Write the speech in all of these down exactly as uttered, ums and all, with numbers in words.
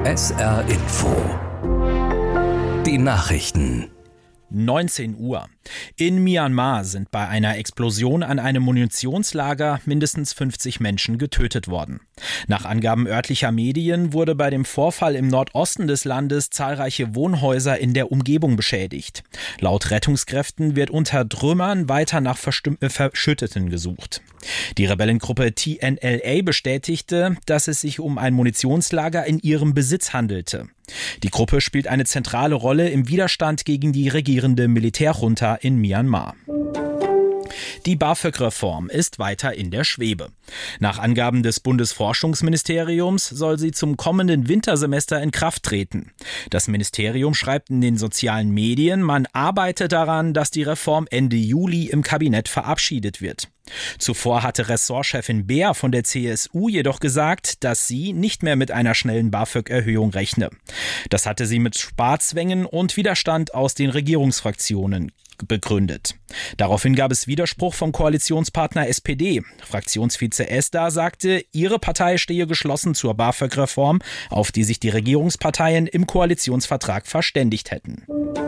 S R Info. Die Nachrichten. neunzehn Uhr. In Myanmar sind bei einer Explosion an einem Munitionslager mindestens fünfzig Menschen getötet worden. Nach Angaben örtlicher Medien wurde bei dem Vorfall im Nordosten des Landes zahlreiche Wohnhäuser in der Umgebung beschädigt. Laut Rettungskräften wird unter Trümmern weiter nach Verstüm- äh, Verschütteten gesucht. Die Rebellengruppe T N L A bestätigte, dass es sich um ein Munitionslager in ihrem Besitz handelte. Die Gruppe spielt eine zentrale Rolle im Widerstand gegen die regierende Militärjunta in Myanmar. Die BAföG-Reform ist weiter in der Schwebe. Nach Angaben des Bundesforschungsministeriums soll sie zum kommenden Wintersemester in Kraft treten. Das Ministerium schreibt in den sozialen Medien, man arbeite daran, dass die Reform Ende Juli im Kabinett verabschiedet wird. Zuvor hatte Ressortchefin Beer von der C S U jedoch gesagt, dass sie nicht mehr mit einer schnellen BAföG-Erhöhung rechne. Das hatte sie mit Sparzwängen und Widerstand aus den Regierungsfraktionen begründet. Daraufhin gab es Widerspruch vom Koalitionspartner S P D. Fraktionsvize Esda sagte, ihre Partei stehe geschlossen zur BAföG-Reform, auf die sich die Regierungsparteien im Koalitionsvertrag verständigt hätten.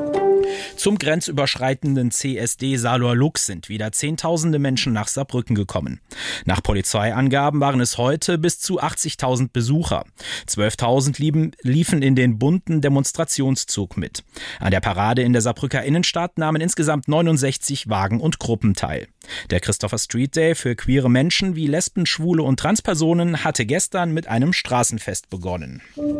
Zum grenzüberschreitenden C S D Saarlorlux sind wieder Zehntausende Menschen nach Saarbrücken gekommen. Nach Polizeiangaben waren es heute bis zu achtzigtausend Besucher. zwölftausend liefen in den bunten Demonstrationszug mit. An der Parade in der Saarbrücker Innenstadt nahmen insgesamt neunundsechzig Wagen und Gruppen teil. Der Christopher Street Day für queere Menschen wie Lesben, Schwule und Transpersonen hatte gestern mit einem Straßenfest begonnen.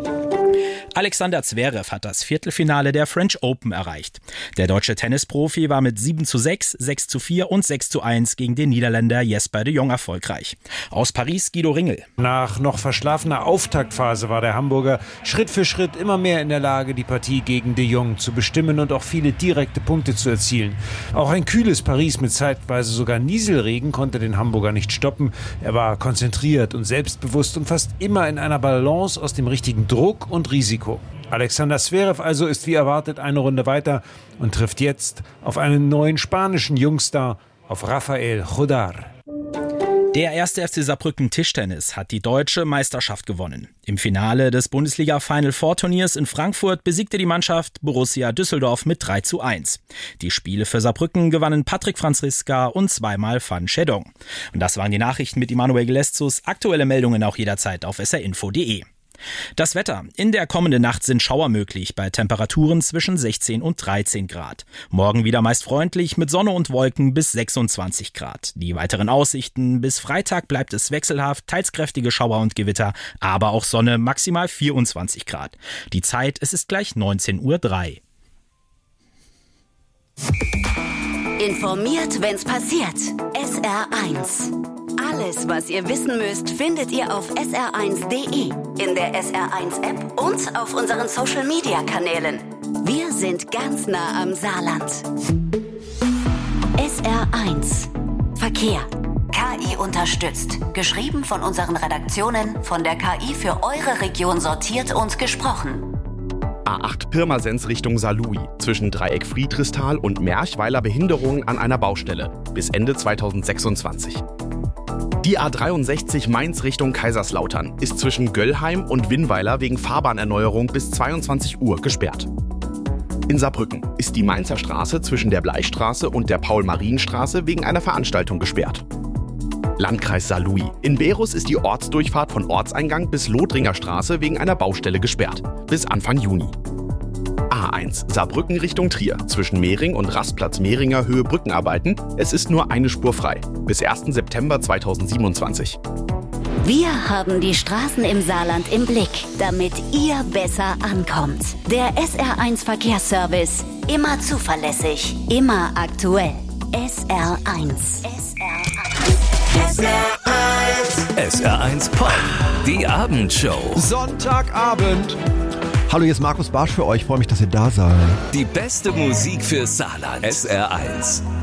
Alexander Zverev hat das Viertelfinale der French Open erreicht. Der deutsche Tennisprofi war mit sieben zu sechs, sechs zu vier und sechs zu eins gegen den Niederländer Jesper de Jong erfolgreich. Aus Paris Guido Ringel. Nach noch verschlafener Auftaktphase war der Hamburger Schritt für Schritt immer mehr in der Lage, die Partie gegen de Jong zu bestimmen und auch viele direkte Punkte zu erzielen. Auch ein kühles Paris mit zeitweise sogar Nieselregen konnte den Hamburger nicht stoppen. Er war konzentriert und selbstbewusst und fast immer in einer Balance aus dem richtigen Druck und Risiko. Alexander Zverev also ist wie erwartet eine Runde weiter und trifft jetzt auf einen neuen spanischen Jungstar, auf Rafael Jodar. Der erste F C Saarbrücken Tischtennis hat die deutsche Meisterschaft gewonnen. Im Finale des Bundesliga-Final-Four-Turniers in Frankfurt besiegte die Mannschaft Borussia Düsseldorf mit drei zu eins. Die Spiele für Saarbrücken gewannen Patrick Franziska und zweimal Van Schedong. Und das waren die Nachrichten mit Immanuel Geleszus. Aktuelle Meldungen auch jederzeit auf s r info punkt de. Das Wetter. In der kommenden Nacht sind Schauer möglich bei Temperaturen zwischen sechzehn und dreizehn Grad. Morgen wieder meist freundlich mit Sonne und Wolken bis sechsundzwanzig Grad. Die weiteren Aussichten: bis Freitag bleibt es wechselhaft, teils kräftige Schauer und Gewitter, aber auch Sonne, maximal vierundzwanzig Grad. Die Zeit, es ist gleich neunzehn Uhr drei. Informiert, wenn's passiert. S R eins. Alles, was ihr wissen müsst, findet ihr auf s r eins punkt de, in der S R eins App und auf unseren Social-Media-Kanälen. Wir sind ganz nah am Saarland. S R eins. Verkehr. K I unterstützt. Geschrieben von unseren Redaktionen, von der K I für eure Region sortiert und gesprochen. A acht Pirmasens Richtung Saarlouis. Zwischen Dreieck Friedrichsthal und Merchweiler Behinderungen an einer Baustelle. Bis Ende zweitausendsechsundzwanzig. Die A dreiundsechzig Mainz Richtung Kaiserslautern ist zwischen Göllheim und Winnweiler wegen Fahrbahnerneuerung bis zweiundzwanzig Uhr gesperrt. In Saarbrücken ist die Mainzer Straße zwischen der Bleistraße und der Paul-Marien-Straße wegen einer Veranstaltung gesperrt. Landkreis Saarlouis. In Berus ist die Ortsdurchfahrt von Ortseingang bis Lothringer Straße wegen einer Baustelle gesperrt. Bis Anfang Juni. A eins Saarbrücken Richtung Trier. Zwischen Mehring und Rastplatz Mehringer Höhe Brückenarbeiten. Es ist nur eine Spur frei. Bis ersten September zweitausendsiebenundzwanzig. Wir haben die Straßen im Saarland im Blick, damit ihr besser ankommt. Der S R eins Verkehrsservice. Immer zuverlässig, immer aktuell. S R eins. S R eins. S R eins. S R eins Pop. Die Abendshow. Sonntagabend. Hallo, hier ist Markus Barsch für euch. Ich freue mich, dass ihr da seid. Die beste Musik für Saarland. S R eins.